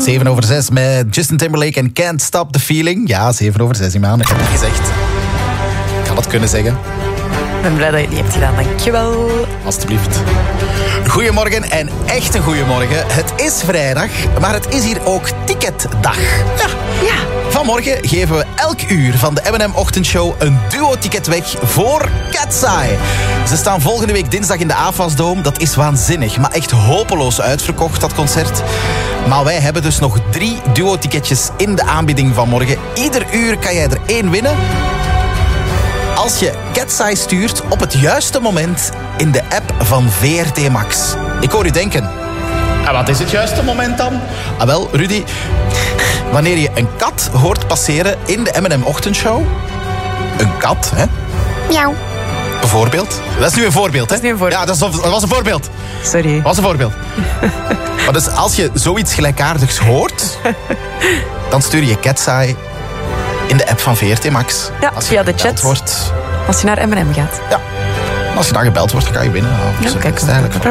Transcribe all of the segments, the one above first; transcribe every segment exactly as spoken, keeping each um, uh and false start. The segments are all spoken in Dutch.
zeven over zes met Justin Timberlake en Can't Stop the Feeling. Ja, zeven over zes in maanden. Ik heb het gezegd. Ik had het kunnen zeggen. Ik ben blij dat je het niet hebt gedaan, dankjewel. Alsjeblieft. Goedemorgen en echt een goedemorgen. Het is vrijdag, maar het is hier ook ticketdag. Ja. Ja. Vanmorgen geven we elk uur van de M en M Ochtendshow een duo-ticket weg voor Cat's Eye. Ze staan volgende week dinsdag in de A F A S-dome. Dat is waanzinnig, maar echt hopeloos uitverkocht, dat concert. Maar wij hebben dus nog drie duo-ticketjes in de aanbieding van morgen. Ieder uur kan jij er één winnen als je Cat's Eye stuurt op het juiste moment in de app van V R T Max. Ik hoor u denken, en wat is het juiste moment dan? Ah wel, Rudy, wanneer je een kat hoort passeren in de M en M Ochtendshow, een kat, hè? Miauw. Bijvoorbeeld. Dat is nu een voorbeeld, hè? Dat is nu een voorbeeld. Ja, dat, is, dat was een voorbeeld. Sorry. Dat was een voorbeeld. Maar dus als je zoiets gelijkaardigs hoort, dan stuur je Cat's Eye in de app van V R T Max. Ja, als je via de gebeld chat. Wordt. Als je naar M en M gaat. Ja. En als je dan gebeld wordt, dan kan je winnen. Ja, Zo, kijk. dat is eigenlijk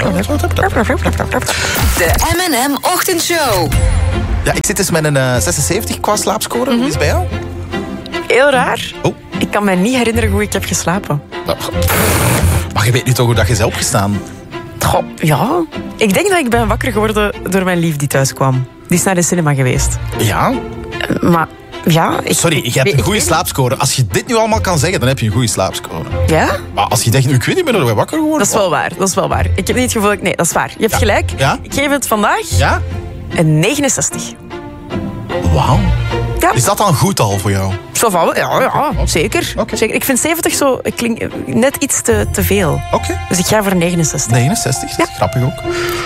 De M en M Ochtendshow. ja, ik zit dus met een uh, zesenzeventig qua slaapscore. Hoe is het bij jou? Heel raar. Oh. Ik kan me niet herinneren hoe ik heb geslapen. Maar je weet nu toch hoe dat je is opgestaan? Goh, ja. Ik denk dat ik ben wakker geworden door mijn lief die thuis kwam. Die is naar de cinema geweest. Ja? Maar ja... Ik, Sorry, je hebt ik- een goede ik- slaapscore. Als je dit nu allemaal kan zeggen, dan heb je een goede slaapscore. Ja? Maar als je denkt, ik weet niet meer, dan ben ik wakker geworden. Dat is wel waar, dat is wel waar. Ik heb niet het gevoel... dat ik- Nee, dat is waar. Je hebt Ja. gelijk. Ja? Ik geef het vandaag Ja? een negenenzestig. Wauw. Ja. Is dat dan goed al voor jou? Zo van, ja, ja, zeker. Oké. zeker. Ik vind zeventig zo... Ik klink net iets te, te veel. Oké. Dus ik ga voor negenenzestig. negenenzestig, dat is grappig ook.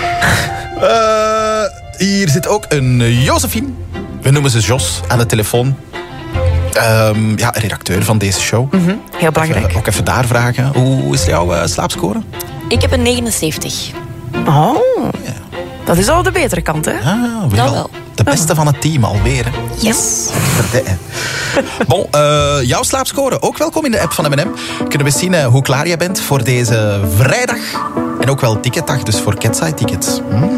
Eh, hier zit ook een uh, Josephine. We noemen ze Jos aan de telefoon. Ehm, ja, redacteur van deze show. Mhm, heel belangrijk. Even, ook even daar vragen. Hoe is jouw uh, slaapscore? Ik heb een negenenzeventig. Oh, dat is al de betere kant, hè? Ah, weer Dat al. wel. De beste van het team alweer. Hè. Yes. Verdikken. Bon, uh, jouw slaapscore. Ook welkom in de app van M en M. Kunnen we zien uh, hoe klaar jij bent voor deze vrijdag. En ook wel ticketdag, dus voor Cat's Eye tickets. Hmm.